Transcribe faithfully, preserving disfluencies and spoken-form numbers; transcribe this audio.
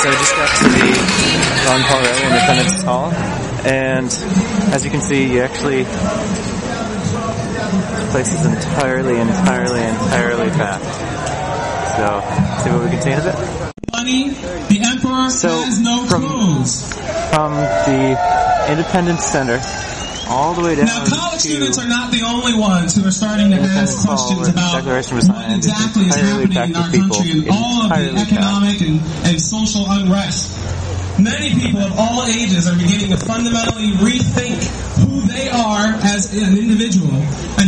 So we just got to the Ron Paul Riley Independence Hall, and as you can see, you actually, this place is entirely, entirely, entirely packed. So, see what we can see in a bit. Money, the emperor so has no from, clothes. From the Independence Center all the way down now, college to students are not the only ones who are starting to ask questions about what exactly is happening in our country and all of the economic and, and social unrest. Many people of all ages are beginning to fundamentally rethink who they are as an individual and